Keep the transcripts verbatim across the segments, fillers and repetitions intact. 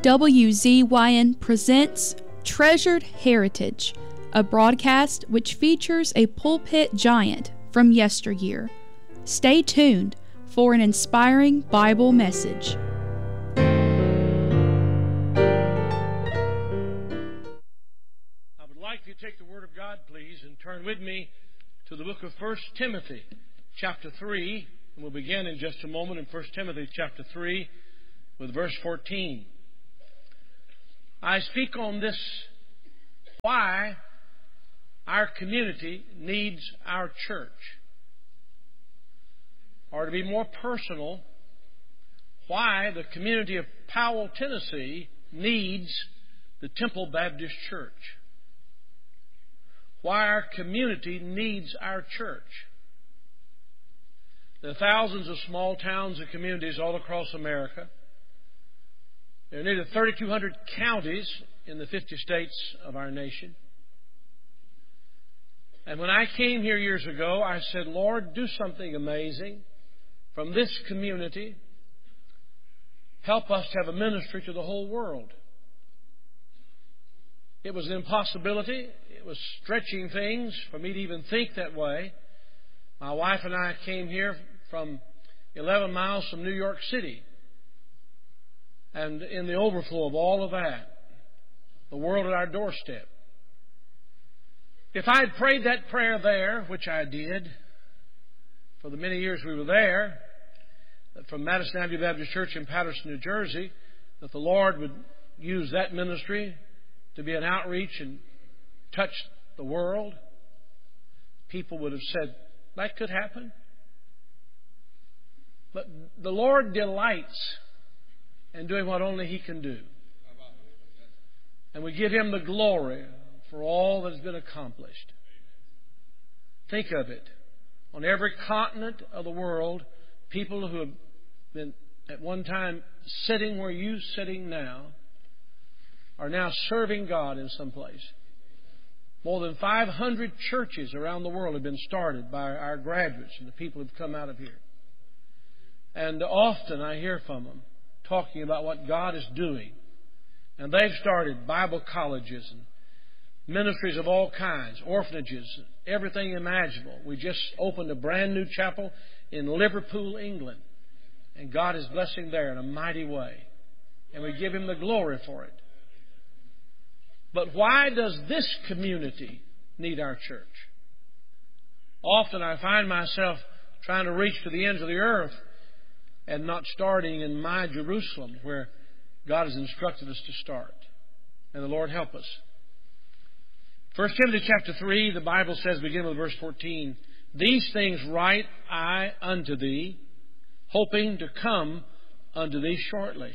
W Z Y N presents Treasured Heritage, a broadcast which features a pulpit giant from yesteryear. Stay tuned for an inspiring Bible message. I would like you to take the Word of God, please, and turn with me to the book of First Timothy, chapter three. And we'll begin in just a moment in First Timothy, chapter three, with verse fourteen. I speak on this, why our community needs our church. Or to be more personal, why the community of Powell, Tennessee needs the Temple Baptist Church. Why our community needs our church. There are thousands of small towns and communities all across America. There are nearly thirty-two hundred counties in the fifty states of our nation. And when I came here years ago, I said, Lord, do something amazing from this community. Help us to have a ministry to the whole world. It was an impossibility. It was stretching things for me to even think that way. My wife and I came here from eleven miles from New York City. And in the overflow of all of that, the world at our doorstep. If I had prayed that prayer there, which I did, for the many years we were there, from Madison Avenue Baptist Church in Patterson, New Jersey, that the Lord would use that ministry to be an outreach and touch the world, people would have said, that could happen. But the Lord delights in doing what only He can do. And we give Him the glory for all that has been accomplished. Think of it. On every continent of the world, people who have been at one time sitting where you're sitting now are now serving God in some place. More than five hundred churches around the world have been started by our graduates and the people who have come out of here. And often I hear from them talking about what God is doing. And they've started Bible colleges and ministries of all kinds, orphanages, everything imaginable. We just opened a brand new chapel in Liverpool, England. And God is blessing there in a mighty way. And we give Him the glory for it. But why does this community need our church? Often I find myself trying to reach to the ends of the earth and not starting in my Jerusalem where God has instructed us to start. And the Lord help us. First Timothy chapter three, the Bible says, beginning with verse fourteen, These things write I unto thee, hoping to come unto thee shortly.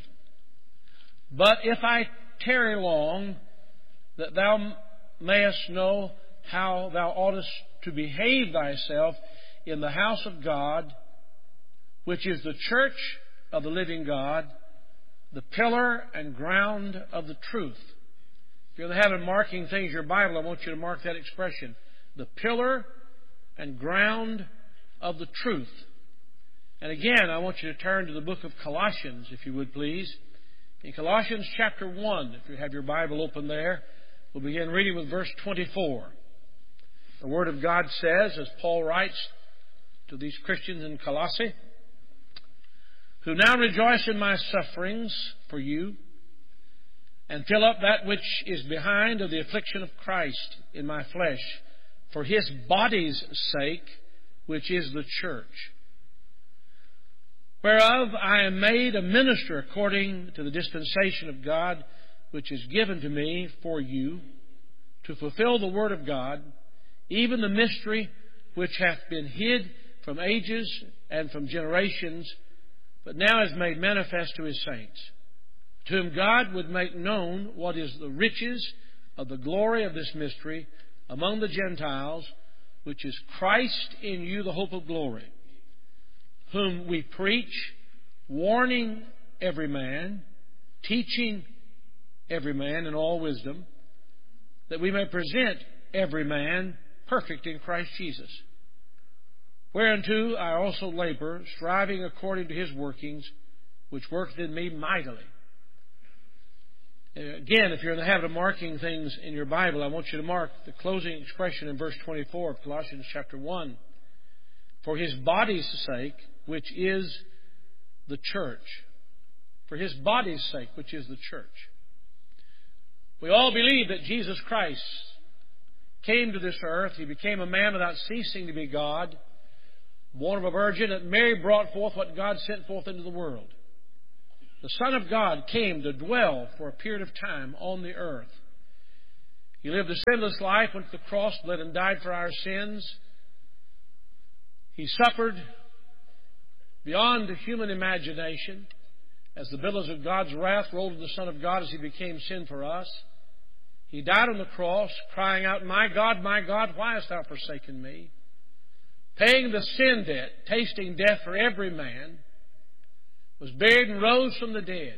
But if I tarry long, that thou mayest know how thou oughtest to behave thyself in the house of God, which is the church of the living God, the pillar and ground of the truth. If you're in the habit of marking things in your Bible, I want you to mark that expression. The pillar and ground of the truth. And again, I want you to turn to the book of Colossians, if you would please. In Colossians chapter one, if you have your Bible open there, we'll begin reading with verse twenty-four. The Word of God says, as Paul writes to these Christians in Colossae, who now rejoice in my sufferings for you, and fill up that which is behind of the affliction of Christ in my flesh, for His body's sake, which is the church, whereof I am made a minister according to the dispensation of God, which is given to me for you, to fulfill the word of God, even the mystery which hath been hid from ages and from generations, but now is made manifest to His saints, to whom God would make known what is the riches of the glory of this mystery among the Gentiles, which is Christ in you, the hope of glory, whom we preach, warning every man, teaching every man in all wisdom, that we may present every man perfect in Christ Jesus. Whereunto I also labor, striving according to His workings, which worketh in me mightily. Again, if you're in the habit of marking things in your Bible, I want you to mark the closing expression in verse twenty-four of Colossians chapter one. For His body's sake, which is the church. For His body's sake, which is the church. We all believe that Jesus Christ came to this earth. He became a man without ceasing to be God, born of a virgin, that Mary brought forth what God sent forth into the world. The Son of God came to dwell for a period of time on the earth. He lived a sinless life, went to the cross, bled and died for our sins. He suffered beyond human imagination as the billows of God's wrath rolled to the Son of God as He became sin for us. He died on the cross, crying out, My God, my God, why hast Thou forsaken me? Paying the sin debt, tasting death for every man, was buried and rose from the dead.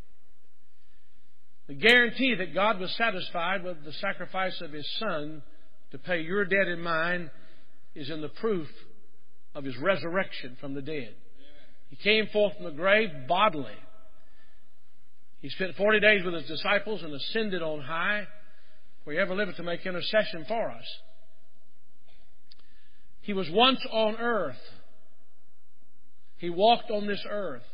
The guarantee that God was satisfied with the sacrifice of His Son to pay your debt and mine is in the proof of His resurrection from the dead. He came forth from the grave bodily. He spent forty days with His disciples and ascended on high, where He ever liveth to make intercession for us. He was once on earth. He walked on this earth.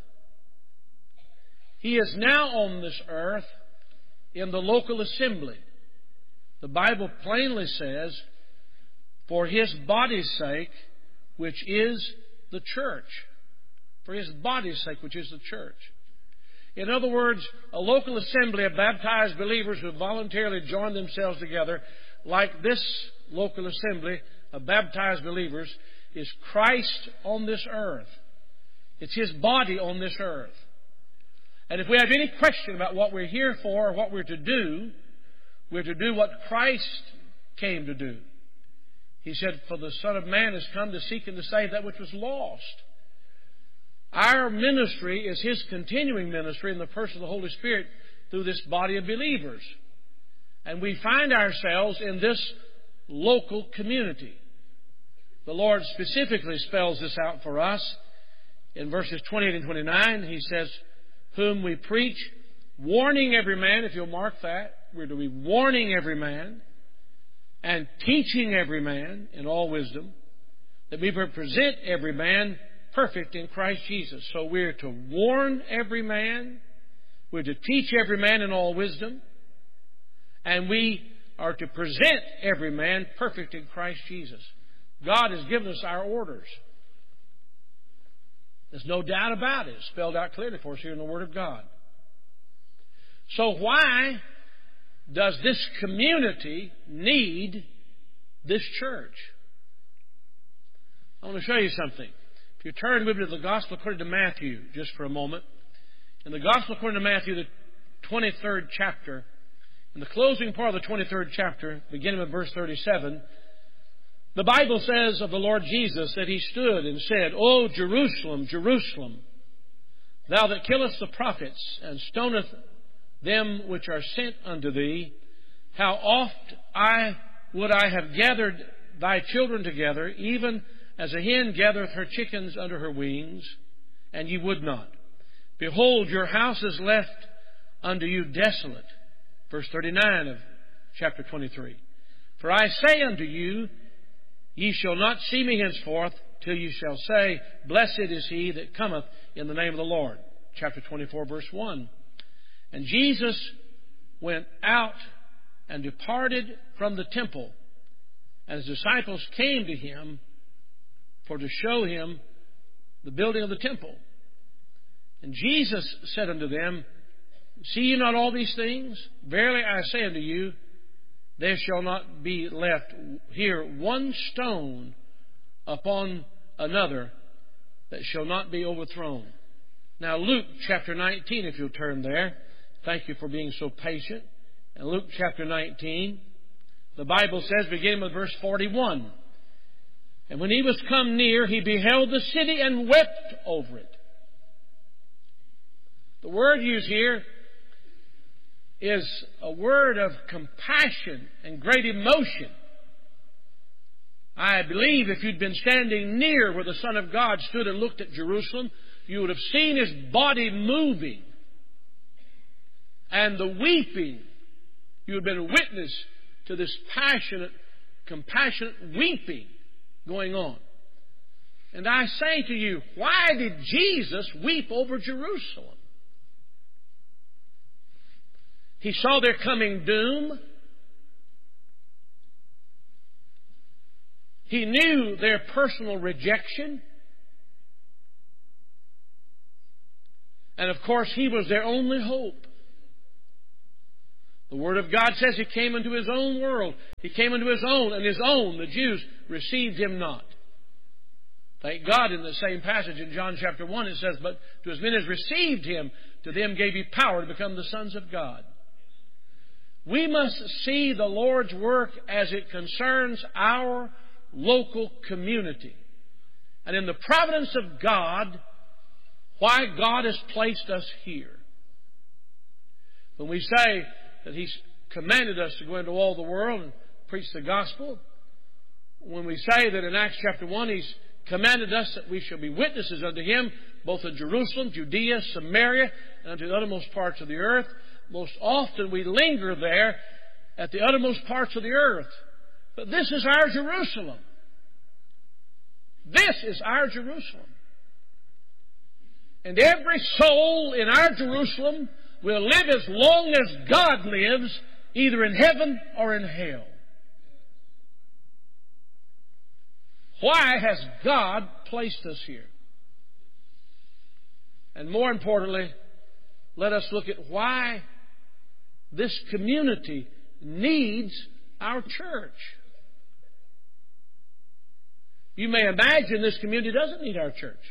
He is now on this earth in the local assembly. The Bible plainly says, for His body's sake, which is the church. For His body's sake, which is the church. In other words, a local assembly of baptized believers who voluntarily joined themselves together, like this local assembly of baptized believers, is Christ on this earth. It's His body on this earth. And if we have any question about what we're here for or what we're to do, we're to do what Christ came to do. He said, for the Son of Man has come to seek and to save that which was lost. Our ministry is His continuing ministry in the person of the Holy Spirit through this body of believers. And we find ourselves in this local community. The Lord specifically spells this out for us. In verses twenty-eight and twenty-nine, He says, whom we preach, warning every man, if you'll mark that, we're to be warning every man and teaching every man in all wisdom, that we present every man perfect in Christ Jesus. So we're to warn every man, we're to teach every man in all wisdom, and we are to present every man perfect in Christ Jesus. God has given us our orders. There's no doubt about it. It's spelled out clearly for us here in the Word of God. So why does this community need this church? I want to show you something. If you turn with me to the Gospel according to Matthew just for a moment. In the Gospel according to Matthew, the twenty-third chapter, in the closing part of the twenty-third chapter, beginning with verse thirty-seven, the Bible says of the Lord Jesus that He stood and said, O Jerusalem, Jerusalem, thou that killest the prophets and stonest them which are sent unto thee, how oft I would I have gathered thy children together, even as a hen gathereth her chickens under her wings, and ye would not. Behold, your house is left unto you desolate. Verse thirty-nine of chapter twenty-three. For I say unto you, ye shall not see me henceforth, till ye shall say, blessed is he that cometh in the name of the Lord. Chapter twenty-four, verse one. And Jesus went out and departed from the temple, and His disciples came to Him for to show Him the building of the temple. And Jesus said unto them, see ye not all these things? Verily I say unto you, there shall not be left here one stone upon another that shall not be overthrown. Now Luke chapter nineteen, if you'll turn there. Thank you for being so patient. In Luke chapter nineteen, the Bible says, beginning with verse forty-one, and when He was come near, He beheld the city and wept over it. The word used here is a word of compassion and great emotion. I believe if you'd been standing near where the Son of God stood and looked at Jerusalem, you would have seen His body moving. and the weeping. You have been a witness to this passionate, compassionate weeping going on. And I say to you, why did Jesus weep over Jerusalem? He saw their coming doom. He knew their personal rejection. And of course, He was their only hope. The Word of God says He came into His own world. He came into His own, and His own, the Jews, received Him not. Thank God, in the same passage in John chapter one, it says, but to as many as received Him, to them gave He power to become the sons of God. We must see the Lord's work as it concerns our local community. And in the providence of God, why God has placed us here. When we say that He's commanded us to go into all the world and preach the gospel, when we say that in Acts chapter one He's commanded us that we shall be witnesses unto Him, both in Jerusalem, Judea, Samaria, and unto the uttermost parts of the earth, most often we linger there at the uttermost parts of the earth. But this is our Jerusalem. This is our Jerusalem. And every soul in our Jerusalem will live as long as God lives, either in heaven or in hell. Why has God placed us here? And more importantly, let us look at why this community needs our church. You may imagine this community doesn't need our church.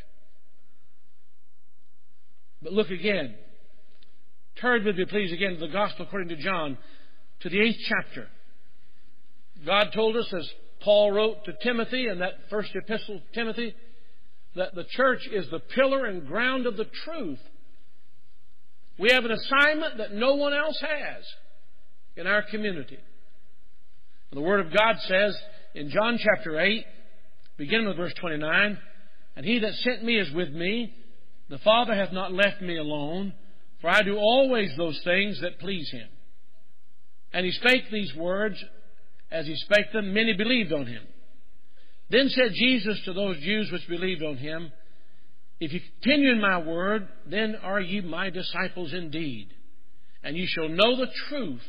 But look again. Turn with me, please, again to the Gospel according to John, to the eighth chapter. God told us, as Paul wrote to Timothy in that first epistle to Timothy, that the church is the pillar and ground of the truth. We have an assignment that no one else has in our community. The Word of God says in John chapter eight, beginning with verse twenty-nine, and He that sent me is with me. The Father hath not left me alone, for I do always those things that please Him. And He spake these words. As He spake them, many believed on Him. Then said Jesus to those Jews which believed on Him, if you continue in my word, then are ye my disciples indeed, and ye shall know the truth,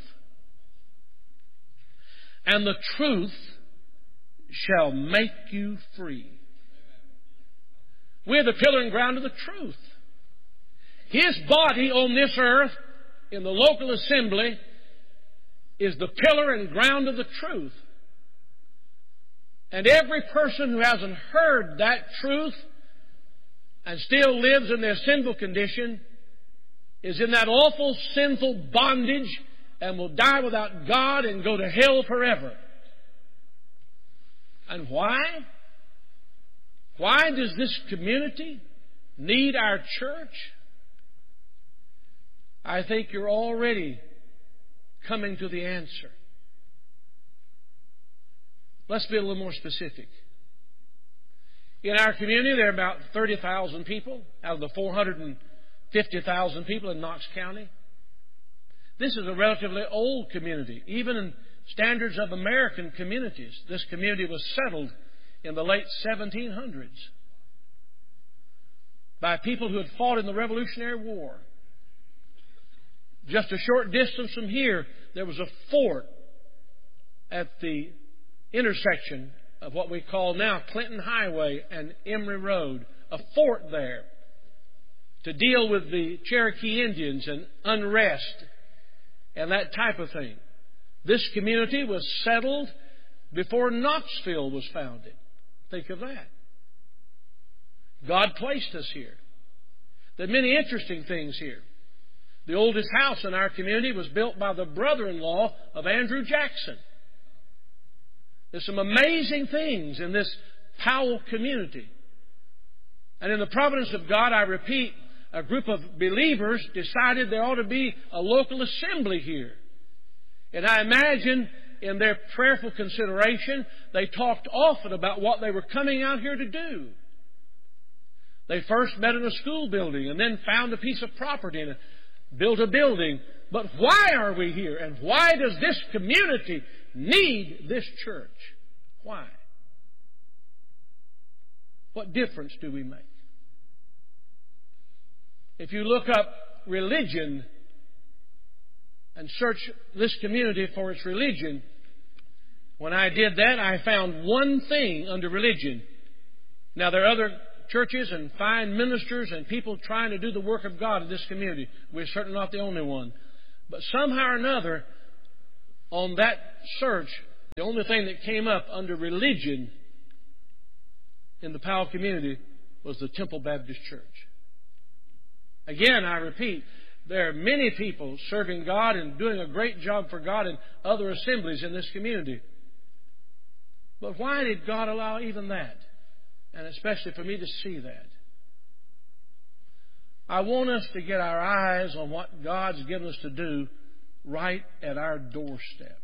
and the truth shall make you free. We're the pillar and ground of the truth. His body on this earth, in the local assembly, is the pillar and ground of the truth. And every person who hasn't heard that truth and still lives in their sinful condition is in that awful sinful bondage and will die without God and go to hell forever. And why? Why does this community need our church? I think you're already coming to the answer. Let's be a little more specific. In our community, there are about thirty thousand people out of the four hundred fifty thousand people in Knox County. This is a relatively old community. Even in standards of American communities, this community was settled in the late seventeen hundreds by people who had fought in the Revolutionary War. Just a short distance from here, there was a fort at the intersection of what we call now Clinton Highway and Emory Road. A fort there to deal with the Cherokee Indians and unrest and that type of thing. This community was settled before Knoxville was founded. Think of that. God placed us here. There are many interesting things here. The oldest house in our community was built by the brother-in-law of Andrew Jackson. There's some amazing things in this Powell community. And in the providence of God, I repeat, a group of believers decided there ought to be a local assembly here. And I imagine in their prayerful consideration, they talked often about what they were coming out here to do. They first met in a school building and then found a piece of property and built a building. But why are we here? And why does this community need this church? Why? What difference do we make? If you look up religion and search this community for its religion, when I did that, I found one thing under religion. Now, there are other churches and fine ministers and people trying to do the work of God in this community. We're certainly not the only one. But somehow or another, on that search, the only thing that came up under religion in the Powell community was the Temple Baptist Church. Again, I repeat, there are many people serving God and doing a great job for God in other assemblies in this community. But why did God allow even that? And especially for me to see that. I want us to get our eyes on what God's given us to do right at our doorstep.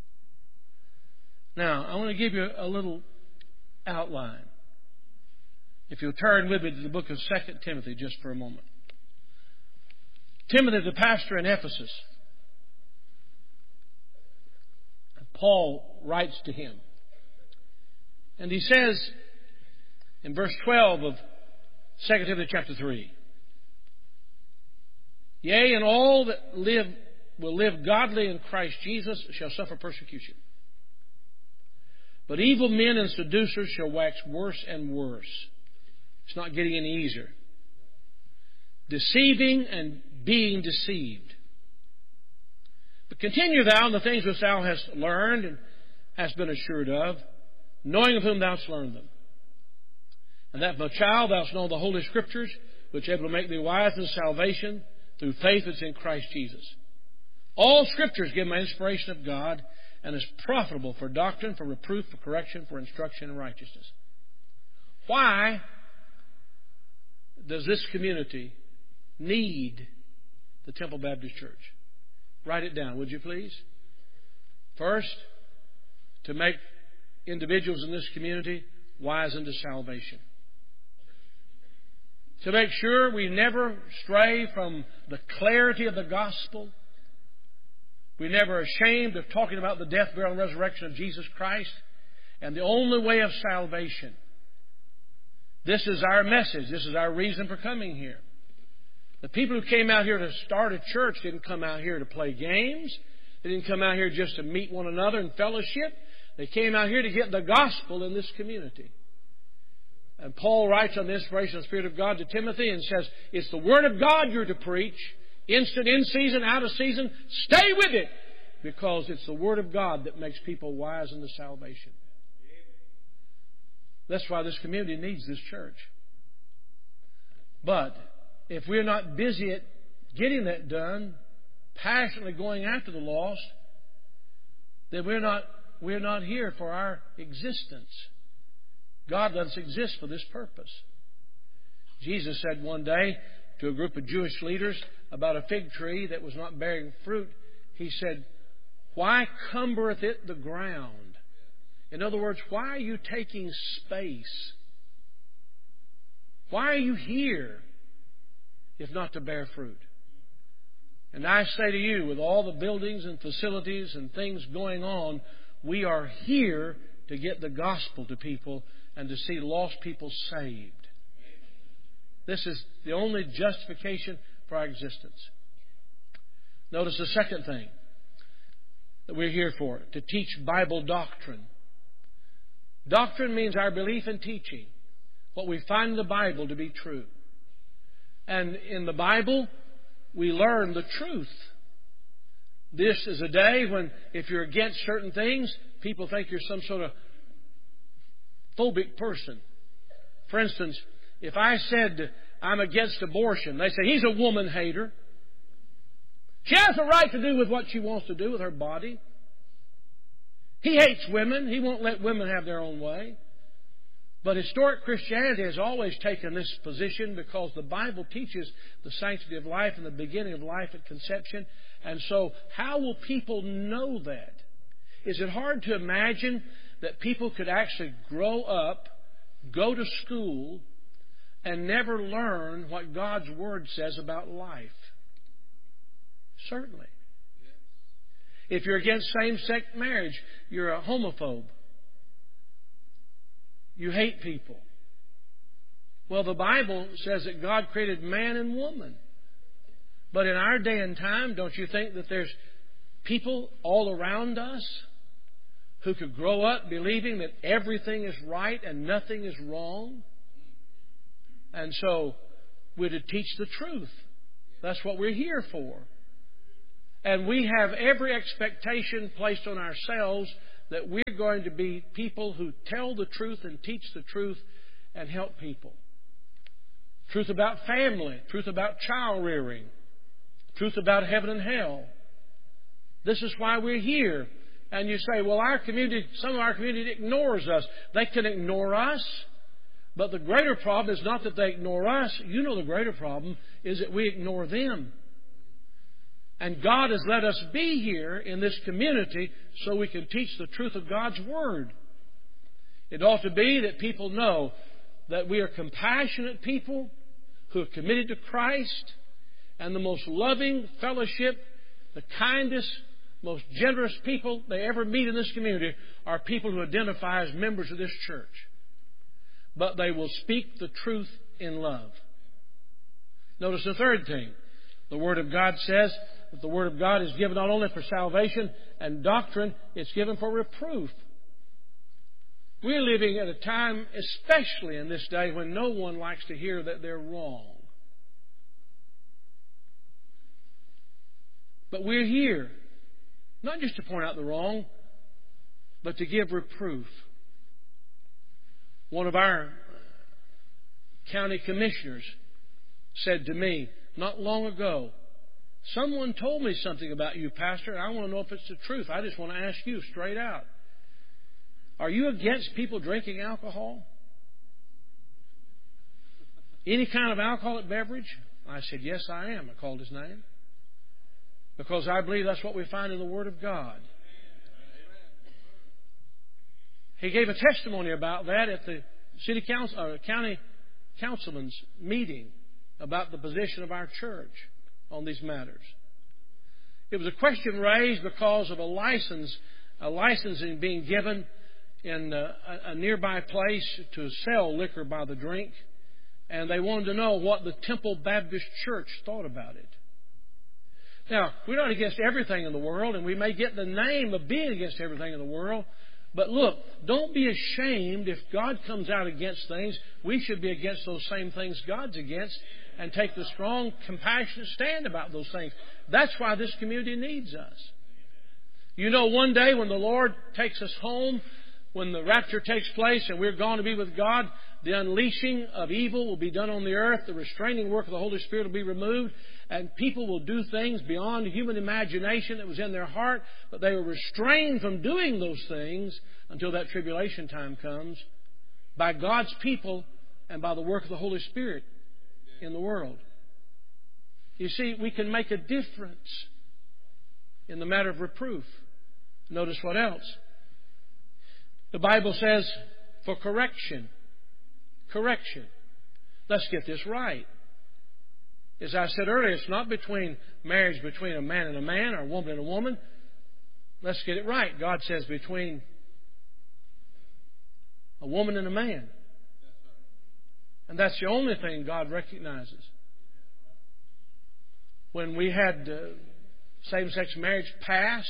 Now, I want to give you a little outline. If you'll turn with me to the book of Second Timothy just for a moment. Timothy, the pastor in Ephesus, Paul writes to him. And he says in verse twelve of Second Timothy chapter three, Yea, and all that live will live godly in Christ Jesus shall suffer persecution. But evil men and seducers shall wax worse and worse. It's not getting any easier. Deceiving and being deceived. But continue thou in the things which thou hast learned and hast been assured of, knowing of whom thou hast learned them. And that from a child thou hast known the Holy Scriptures, which are able to make thee wise in salvation through faith that's in Christ Jesus. All Scripture is given by inspiration of God and is profitable for doctrine, for reproof, for correction, for instruction in righteousness. Why does this community need the Temple Baptist Church? Write it down, would you please? First, to make individuals in this community wise unto salvation. To make sure we never stray from the clarity of the gospel. We're never ashamed of talking about the death, burial, and resurrection of Jesus Christ and the only way of salvation. This is our message. This is our reason for coming here. The people who came out here to start a church didn't come out here to play games. They didn't come out here just to meet one another in fellowship. They came out here to get the gospel in this community. And Paul writes on the inspiration of the Spirit of God to Timothy and says, it's the Word of God you're to preach. Instant, in season, out of season. Stay with it. Because it's the Word of God that makes people wise unto salvation. That's why this community needs this church. But if we're not busy at getting that done, passionately going after the lost, then we're not, we're not here for our existence. God let us exist for this purpose. Jesus said one day to a group of Jewish leaders about a fig tree that was not bearing fruit, He said, why cumbereth it the ground? In other words, why are you taking space? Why are you here if not to bear fruit? And I say to you, with all the buildings and facilities and things going on, we are here to get the gospel to people and to see lost people saved. This is the only justification for our existence. Notice the second thing that we're here for, to teach Bible doctrine. Doctrine means our belief in teaching what we find in the Bible to be true. And in the Bible, we learn the truth. This is a day when, if you're against certain things, people think you're some sort of phobic person. For instance, if I said I'm against abortion, they say he's a woman hater. She has a right to do with what she wants to do with her body. He hates women. He won't let women have their own way. But historic Christianity has always taken this position because the Bible teaches the sanctity of life and the beginning of life at conception. And so how will people know that? Is it hard to imagine that people could actually grow up, go to school, and never learn what God's Word says about life? Certainly. If you're against same-sex marriage, you're a homophobe. You hate people. Well, the Bible says that God created man and woman. But in our day and time, don't you think that there's people all around us who could grow up believing that everything is right and nothing is wrong? And so we're to teach the truth. That's what we're here for. And we have every expectation placed on ourselves that we're going to be people who tell the truth and teach the truth and help people. Truth about family, truth about child rearing, truth about heaven and hell. This is why we're here. And you say, well, our community, some of our community ignores us. They can ignore us. But the greater problem is not that they ignore us. You know the greater problem is that we ignore them. And God has let us be here in this community so we can teach the truth of God's Word. It ought to be that people know that we are compassionate people who are committed to Christ, and the most loving fellowship, the kindest, most generous people they ever meet in this community are people who identify as members of this church. But they will speak the truth in love. Notice the third thing. The Word of God says that the Word of God is given not only for salvation and doctrine, it's given for reproof. We're living at a time, especially in this day, when no one likes to hear that they're wrong. But we're here, not just to point out the wrong, but to give reproof. One of our county commissioners said to me not long ago, someone told me something about you, Pastor, and I want to know if it's the truth. I just want to ask you straight out. Are you against people drinking alcohol? Any kind of alcoholic beverage? I said, yes, I am. I called his name. Because I believe that's what we find in the Word of God. He gave a testimony about that at the city council, or county councilman's meeting about the position of our church on these matters. It was a question raised because of a license, a licensing being given in a, a nearby place to sell liquor by the drink, and they wanted to know what the Temple Baptist Church thought about it. Now, we're not against everything in the world, and we may get the name of being against everything in the world. But look, don't be ashamed if God comes out against things. We should be against those same things God's against and take the strong, compassionate stand about those things. That's why this community needs us. You know, one day when the Lord takes us home, when the rapture takes place and we're gone to be with God, the unleashing of evil will be done on the earth. The restraining work of the Holy Spirit will be removed. And people will do things beyond human imagination that was in their heart. But they were restrained from doing those things until that tribulation time comes by God's people and by the work of the Holy Spirit in the world. You see, we can make a difference in the matter of reproof. Notice what else. The Bible says for correction. Correction. Let's get this right. As I said earlier, it's not between marriage between a man and a man or a woman and a woman. Let's get it right. God says between a woman and a man. And that's the only thing God recognizes. When we had uh, same-sex marriage passed,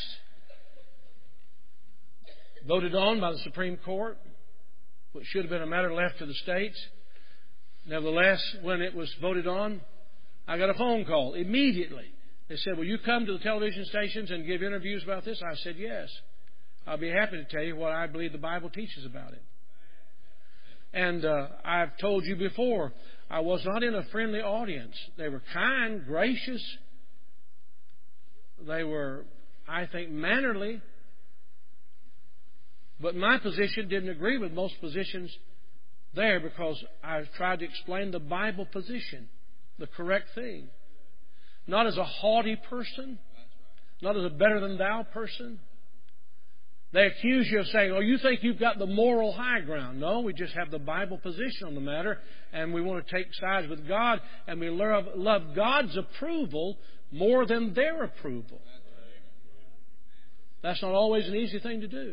voted on by the Supreme Court, which should have been a matter left to the states. Nevertheless, when it was voted on, I got a phone call immediately. They said, will you come to the television stations and give interviews about this? I said, yes. I'll be happy to tell you what I believe the Bible teaches about it. And uh, I've told you before, I was not in a friendly audience. They were kind, gracious. They were, I think, mannerly. But my position didn't agree with most positions there because I tried to explain the Bible position, the correct thing. Not as a haughty person, not as a better-than-thou person. They accuse you of saying, oh, you think you've got the moral high ground. No, we just have the Bible position on the matter, and we want to take sides with God, and we love, love God's approval more than their approval. That's not always an easy thing to do.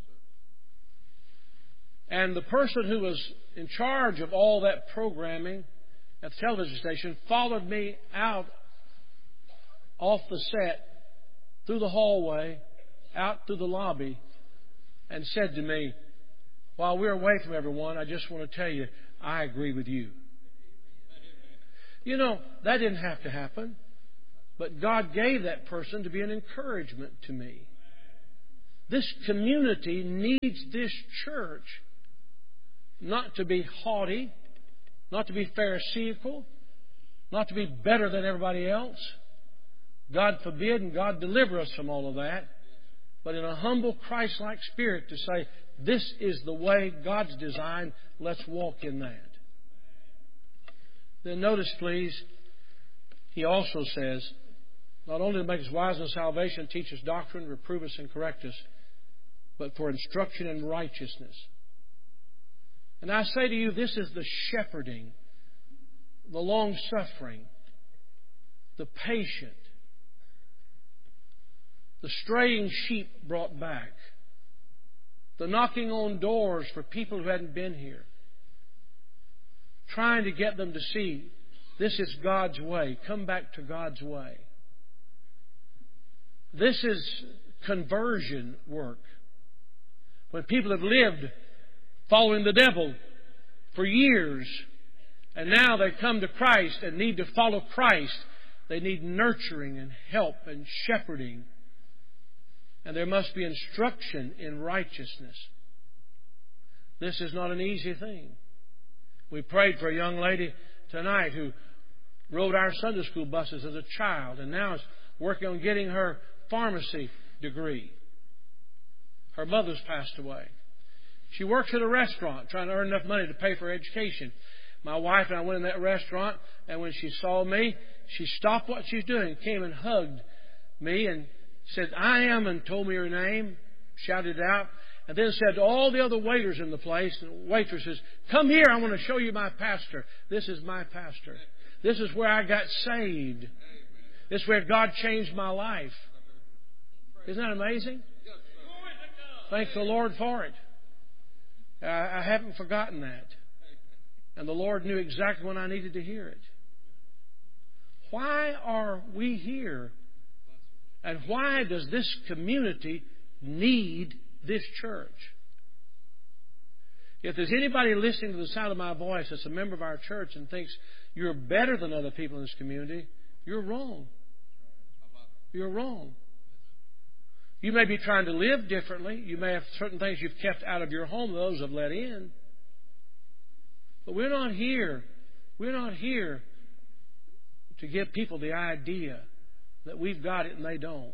And the person who was in charge of all that programming at the television station followed me out off the set, through the hallway, out through the lobby, and said to me, while we're away from everyone, I just want to tell you, I agree with you. You know, that didn't have to happen. But God gave that person to be an encouragement to me. This community needs this church not to be haughty, not to be pharisaical, not to be better than everybody else. God forbid and God deliver us from all of that. But in a humble, Christ-like spirit to say, this is the way God's designed, let's walk in that. Then notice, please, he also says, not only to make us wise in salvation, teach us doctrine, reprove us and correct us, but for instruction in righteousness. And I say to you, this is the shepherding, the long-suffering, the patient, the straying sheep brought back, the knocking on doors for people who hadn't been here, trying to get them to see this is God's way. Come back to God's way. This is conversion work. When people have lived following the devil for years, and now they come to Christ and need to follow Christ, they need nurturing and help and shepherding. And there must be instruction in righteousness. This is not an easy thing. We prayed for a young lady tonight who rode our Sunday school buses as a child and now is working on getting her pharmacy degree. Her mother's passed away. She works at a restaurant trying to earn enough money to pay for her education. My wife and I went in that restaurant, and when she saw me, she stopped what she's doing, came and hugged me and said, I am, and told me her name, shouted out, and then said to all the other waiters in the place and waitresses, come here, I want to show you my pastor. This is my pastor. This is where I got saved. This is where God changed my life. Isn't that amazing? Thank the Lord for it. I, I haven't forgotten that. And the Lord knew exactly when I needed to hear it. Why are we here? And why does this community need this church? If there's anybody listening to the sound of my voice that's a member of our church and thinks you're better than other people in this community, you're wrong. You're wrong. You may be trying to live differently. You may have certain things you've kept out of your home, those have let in. But we're not here. We're not here to give people the idea that we've got it and they don't.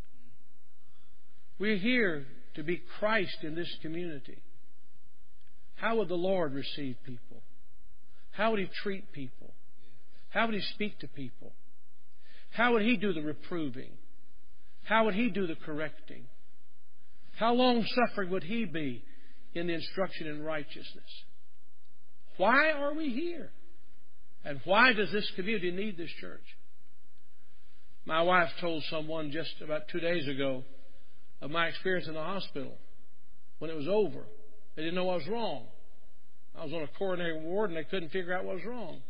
We're here to be Christ in this community. How would the Lord receive people? How would He treat people? How would He speak to people? How would He do the reproving? How would He do the correcting? How long-suffering would He be in the instruction in righteousness? Why are we here? And why does this community need this church? My wife told someone just about two days ago of my experience in the hospital when it was over. They didn't know what was wrong. I was on a coronary ward and they couldn't figure out what was wrong.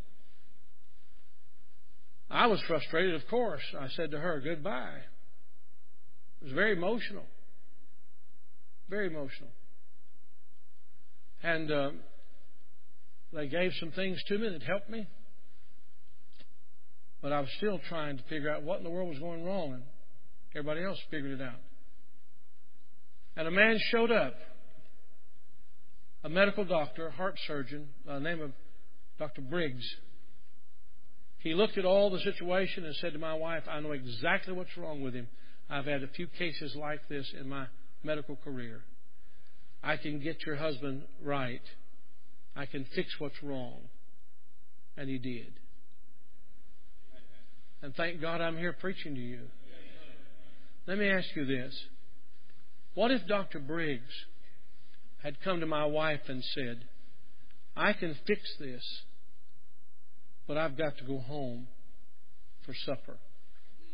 I was frustrated, of course. I said to her, goodbye. It was very emotional. Very emotional. And uh, they gave some things to me that helped me. But I was still trying to figure out what in the world was going wrong. And everybody else figured it out. And a man showed up. A medical doctor, a heart surgeon, by the name of Doctor Briggs. He looked at all the situation and said to my wife, I know exactly what's wrong with him. I've had a few cases like this in my medical career. I can get your husband right. I can fix what's wrong. And he did. And thank God I'm here preaching to you. Let me ask you this. What if Doctor Briggs had come to my wife and said, I can fix this, but I've got to go home for supper?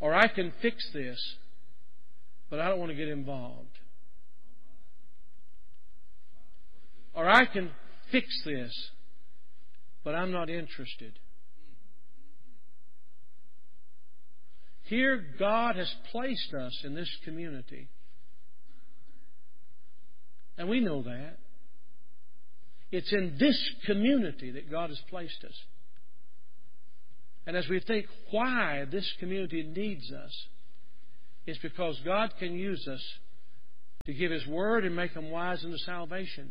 Or I can fix this, but I don't want to get involved. Or I can fix this, but I'm not interested. Here, God has placed us in this community. And we know that. It's in this community that God has placed us. And as we think why this community needs us, it's because God can use us to give His Word and make them wise unto salvation.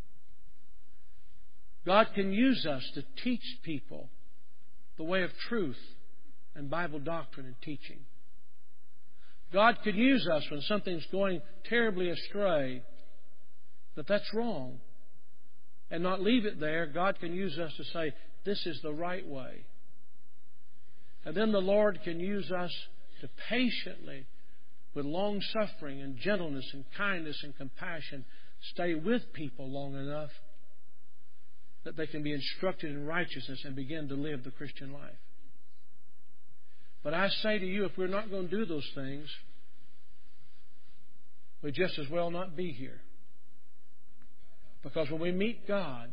God can use us to teach people the way of truth and Bible doctrine and teaching. God could use us when something's going terribly astray, that that's wrong, and not leave it there. God can use us to say, this is the right way. And then the Lord can use us to patiently, with long suffering and gentleness and kindness and compassion, stay with people long enough that they can be instructed in righteousness and begin to live the Christian life. But I say to you, if we're not going to do those things, we just as well not be here. Because when we meet God,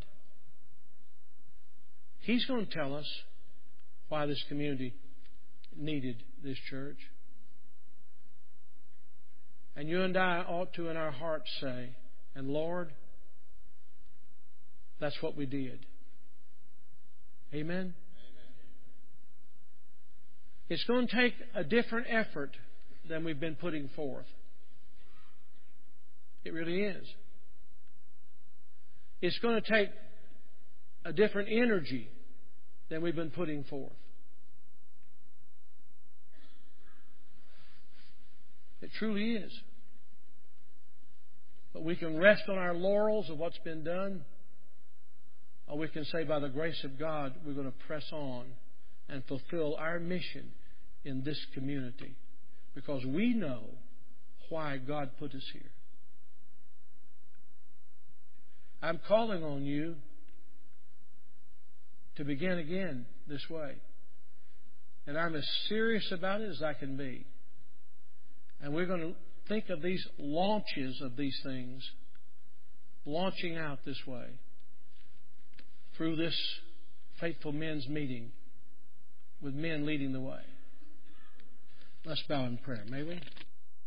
He's going to tell us why this community needed this church. And you and I ought to in our hearts say, and Lord, that's what we did. Amen? It's going to take a different effort than we've been putting forth. It really is. It's going to take a different energy than we've been putting forth. It truly is. But we can rest on our laurels of what's been done, or we can say by the grace of God we're going to press on and fulfill our mission in this community, because we know why God put us here. I'm calling on you to begin again this way. And I'm as serious about it as I can be. And we're going to think of these launches of these things launching out this way through this Faithful Men's meeting with men leading the way. Let's bow in prayer, may we?